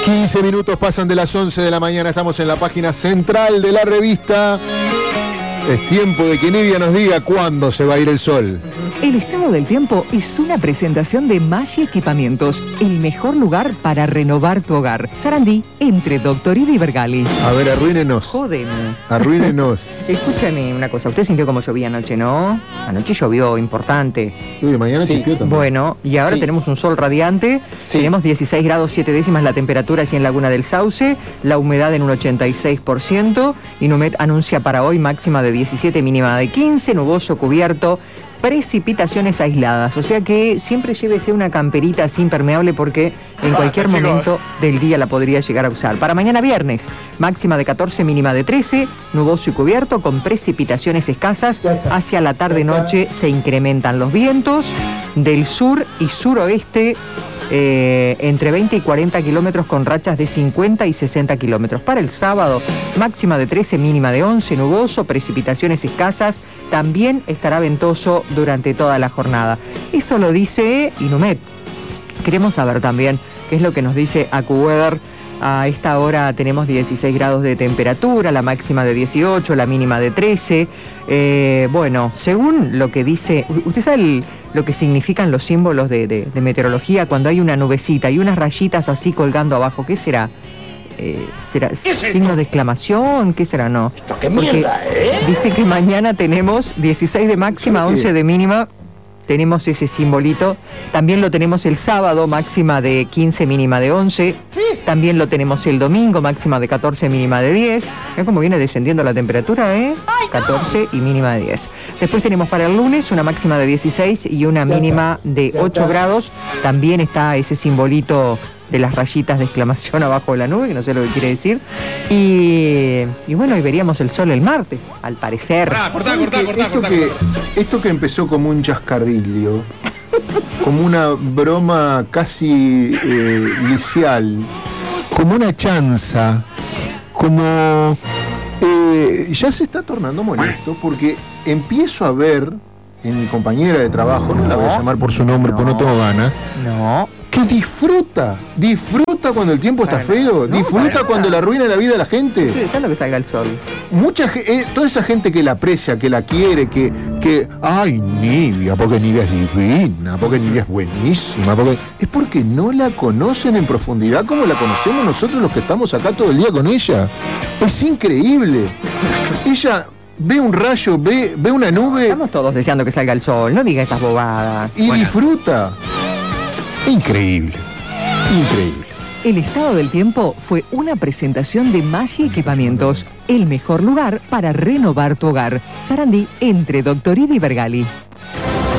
15 minutos pasan de las 11 de la mañana, estamos en la página central de la revista. Es tiempo de que Nidia nos diga cuándo se va a ir el sol. El estado del tiempo es una presentación de Maggi Equipamientos, el mejor lugar para renovar tu hogar. Sarandí, entre Doctorida y Bergali. A ver, arruínenos. Jódeme. Arruínenos. Escúchame una cosa, usted sintió cómo llovía anoche, ¿no? Anoche llovió importante. Uy, mañana chispeó también. Bueno, y ahora tenemos un sol radiante, tenemos 16 grados 7 décimas la temperatura allí en Laguna del Sauce, la humedad en un 86%, Inumet anuncia para hoy máxima de 17, mínima de 15, nuboso cubierto, precipitaciones aisladas, o sea que siempre llévese una camperita así impermeable porque en cualquier momento del día la podría llegar a usar. Para mañana viernes, máxima de 14, mínima de 13, nuboso y cubierto con precipitaciones escasas. Hacia la tarde-noche se incrementan los vientos del sur y suroeste, entre 20 y 40 kilómetros con rachas de 50 y 60 kilómetros. Para el sábado, máxima de 13, mínima de 11, nuboso, precipitaciones escasas, también estará ventoso durante toda la jornada. Eso lo dice Inumet. Queremos saber también qué es lo que nos dice AccuWeather. A esta hora tenemos 16 grados de temperatura, la máxima de 18, la mínima de 13. Bueno, según lo que dice, ¿usted sabe lo que significan los símbolos de meteorología cuando hay una nubecita y unas rayitas así colgando abajo? ¿Qué será? ¿Será signo de exclamación? ¿Qué será? No. ¿Qué mierda, dice que mañana tenemos 16 de máxima, 11 de mínima. Tenemos ese simbolito. También lo tenemos el sábado, máxima de 15, mínima de 11. También lo tenemos el domingo, máxima de 14, mínima de 10. ¿Ven cómo viene descendiendo la temperatura, 14 y mínima de 10. Después tenemos para el lunes una máxima de 16 y una mínima de 8 grados. También está ese simbolito de las rayitas de exclamación abajo de la nube, que no sé lo que quiere decir. Y bueno, y veríamos el sol el martes, al parecer. Cortá. Esto que empezó como un chascarrillo, como una broma casi licial, como una chanza, como... ya se está tornando molesto porque empiezo a ver en mi compañera de trabajo, no la voy a llamar por su nombre porque no tengo ganas, que disfruta cuando el tiempo está feo, disfruta cuando le arruina la vida a la gente. Sí, deseando que salga el sol. Toda esa gente que la aprecia, que la quiere, ay, Nidia, porque Nidia es divina, porque Nidia es buenísima, es porque no la conocen en profundidad como la conocemos nosotros los que estamos acá todo el día con ella. Es increíble. Ella ve un rayo, ve una nube. Estamos todos deseando que salga el sol, no diga esas bobadas. Y disfruta. Increíble. El estado del tiempo fue una presentación de Maggi Equipamientos, el mejor lugar para renovar tu hogar. Sarandí, entre Doctorida y Bergali.